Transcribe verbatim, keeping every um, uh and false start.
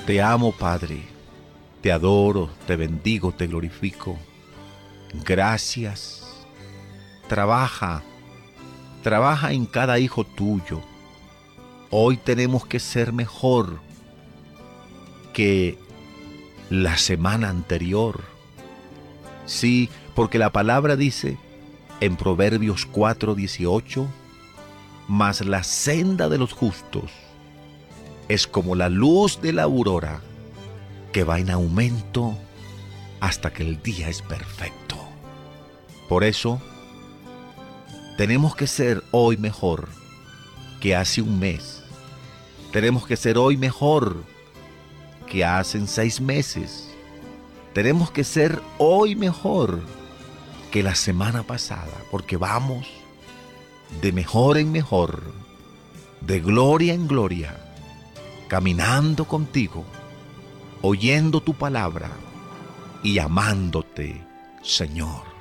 Te amo, Padre. Te adoro, te bendigo, te glorifico. Gracias. Trabaja, trabaja en cada hijo tuyo. Hoy tenemos que ser mejor que la semana anterior. Sí, porque la palabra dice en Proverbios cuatro dieciocho, mas la senda de los justos es como la luz de la aurora que va en aumento hasta que el día es perfecto. Por eso, tenemos que ser hoy mejor que hace un mes. Tenemos que ser hoy mejor que hace seis meses. Tenemos que ser hoy mejor que la semana pasada, porque vamos de mejor en mejor, de gloria en gloria, caminando contigo, oyendo tu palabra y amándote, Señor.